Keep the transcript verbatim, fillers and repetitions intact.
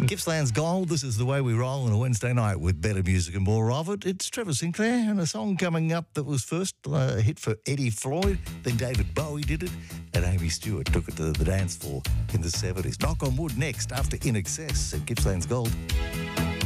Gippsland's Gold, this is the way we roll on a Wednesday night with better music and more of it. It's Trevor Sinclair and a song coming up that was first uh, a hit for Eddie Floyd, then David Bowie did it, and Amy Stewart took it to the dance floor in the seventies. Knock on Wood next after In Excess at Gippsland's Gold.